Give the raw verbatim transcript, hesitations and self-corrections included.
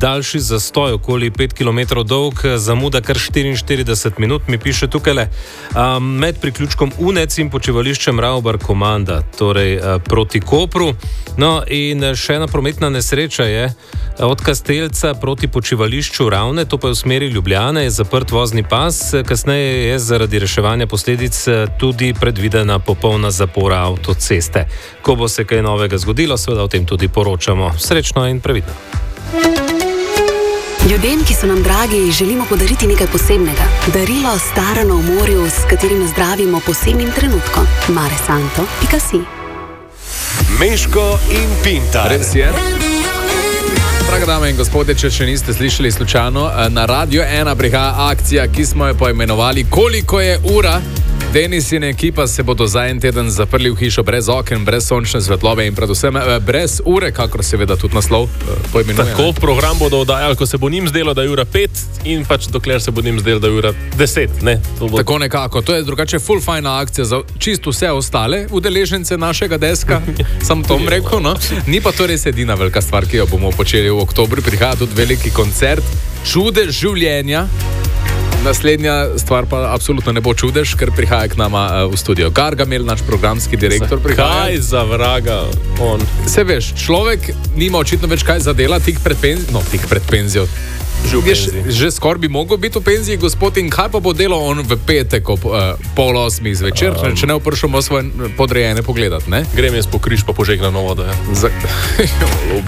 daljši zastoj, okoli pet kilometrov dolg, zamuda kar štiriinštirideset minut, mi piše tukaj, med priključkom Unec in počivališčem Ravbar Komanda, torej proti Kopru. No in še ena prometna nesreča je od Kastelca proti počivališču Ravne, to pa je v smeri Ljubljane, je zaprt vozni pas, kasneje je zaradi reševanja posledic tudi predvidena popolna zapora avtoceste. Ko bo se kaj novega zgodilo, seveda o tem tudi poročamo. Srečno in previdno. Ljudem, ki so nam dragi, želimo podariti nekaj posebnega. Darilo starano v morju, s katerim zdravimo posebnim trenutkom. maresanto pika si. Meško in Pintar. Res je. Drage dame in gospode, če še niste slišali slučajno, na Radio ena prihaja akcija, ki smo jo poimenovali Koliko je ura? Denis in ekipa se bodo za en teden zaprli v hišo brez oken, brez sončne svetlobe in predvsem brez ure, kakor seveda tudi naslov poimenuje. Tako program bodo oddajali, ko se bo njim zdelo, da je ura pet in pač dokler se bo njim zdelo, da je ura deset. Ne, bo... Tako nekako. To je drugače full fajna akcija za čisto vse ostale udeležence našega deska. Sam to bom rekel, no. Ni pa to res edina velika stvar, ki jo bomo počeli v oktobru. Prihaja tudi veliki koncert Čudež življenja. Naslednja stvar pa absolutno ne bo čudež, ker prihaja k nama v studio Gargamel, naš programski direktor. Prihaja. Kaj za vraga on? Se veš, človek nima očitno več kaj za dela, tik pred penzijo, no, tik pred penzijo. Že, že skoraj bi mogel biti v penziji, gospod, in kaj pa bo delal on v petek ob uh, pol osmih zvečer, um, če ne vprašamo svoje podrejene pogledati, ne? Grem jaz po križ pa požegnano vodo, ja. Za...